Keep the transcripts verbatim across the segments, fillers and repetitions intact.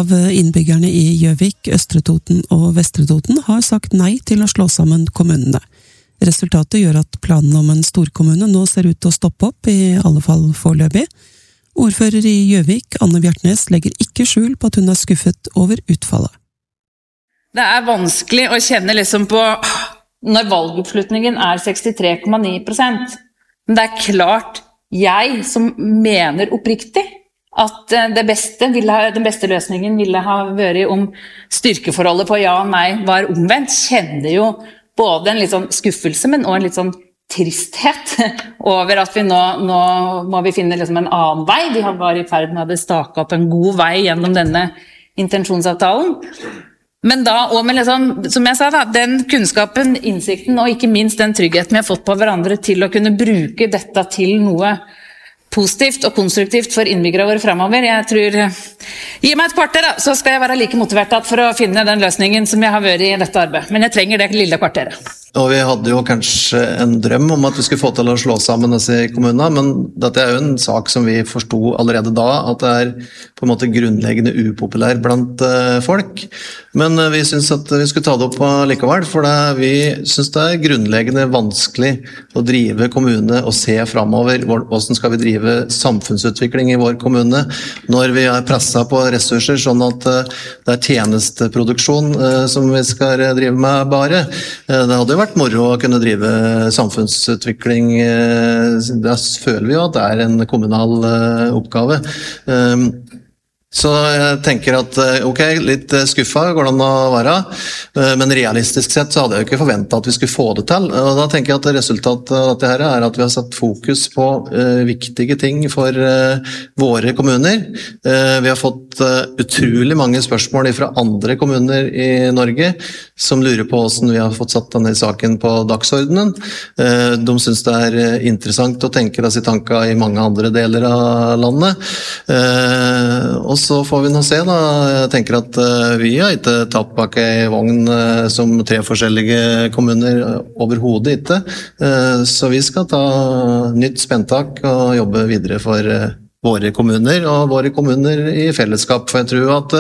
av innbyggerne i Gjøvik, Østre Toten og Vestre Toten har sagt nei til å slå sammen kommunene. Resultatet gjør at planen om en storkommune nå ser ut til å stoppe opp, i alle fall foreløpig. Ordfører i Gjøvik, Anne Bjartnes, legger ikke skjul på at hun er skuffet over utfallet. Det er vanskelig å kjenne liksom på når valgoppslutningen er sekstitre komma ni prosent. Men det er klart jeg som mener oppriktig at det beste, ville, den beste løsningen ville ha vært om styrkeforholdet på ja og nei var omvendt, kjenner jo både en litt sånn skuffelse, men også en litt sånn tristhet over at vi nå, nå må vi finne liksom en annen vei. Vi har vært i ferd med å stake opp en god vei gjennom denne intensjonsavtalen. Men da, og med liksom, som jeg sa da, den kunnskapen, innsikten og ikke minst den tryggheten vi har fått på hverandre til å kunne bruke dette til noe positivt og konstruktivt for innbyggere våre fremover. Jeg tror, gi meg et kvarter da, så skal jeg være like motivert for å finne den løsningen som jeg har vært i dette arbeidet. Men jeg trenger det lille kvarteret. Og vi hadde jo kanskje en drøm om at vi skulle få til å slå sammen disse kommunene, men dette er jo en sak som vi forstod allerede da, at det er på en måte grunnleggende upopulær blant uh, folk. Men uh, vi synes at vi skulle ta det opp likevel, for det, vi synes det er grunnleggende vanskelig å drive kommune og se fremover hvordan skal vi drive samfunnsutvikling i vår kommune når vi er presset på ressurser, sånn at uh, det er tjenesteproduksjon uh, som vi skal drive med bare. Uh, det hadde jo vært moro å kunne drive samfunnsutvikling. Da føler vi jo at det er en kommunal oppgave. Så jeg tenker at, ok, litt skuffet går det an å være, men realistisk sett så hadde jeg jo ikke forventet at vi skulle få det til. Og da tenker jeg at resultatet av dette her er at vi har satt fokus på uh, viktige ting for uh, våre kommuner. Uh, vi har fått uh, utrolig mange spørsmål fra andre kommuner i Norge som lurer på hvordan vi har fått satt denne saken på dagsordenen. Uh, de synes det er uh, interessant å tenke disse tankene i mange andre deler av landet. Uh, og så får vi nå se da, jeg tenker at uh, vi har ikke tatt bak i vogn uh, som tre forskjellige kommuner uh, overhodet ikke, uh, så vi skal ta nytt spenntak og jobbe videre for uh, våre kommuner og våre kommuner i fellesskap, for jeg tror at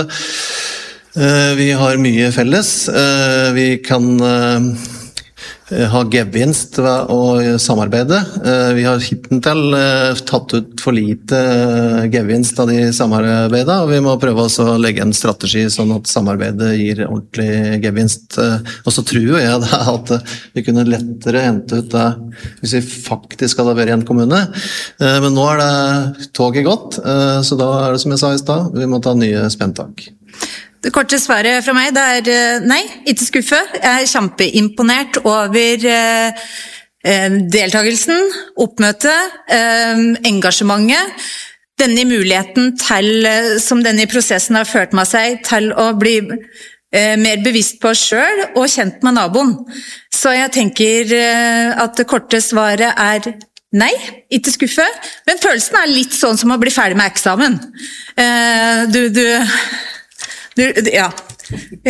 uh, vi har mye felles, uh, vi kan uh, ha gevinst ved å samarbeide. Vi har hittil tatt ut for lite gevinst av de samarbeidene, og vi må prøve å legge en strategi sånn at samarbeidet gir ordentlig gevinst. Og så tror jeg da at vi kunne lettere hente ut det hvis vi faktisk hadde vært i en kommune. Men nå er det toget gått, så da er det som jeg sa i sted, vi må ta nye spenntak. Det korte svaret fra meg, det er nei, ikke skuffe. Jeg er kjempeimponert over eh, deltagelsen, oppmøtet, eh, engasjementet, denne muligheten til, som denne prosessen har ført med seg, til å bli eh, mer bevisst på oss selv og kjent med naboen. Så jeg tenker eh, at det korte svaret er nei, ikke skuffe, men følelsen er litt sånn som å bli ferdig med eksamen. Eh, du, du... Du, ja.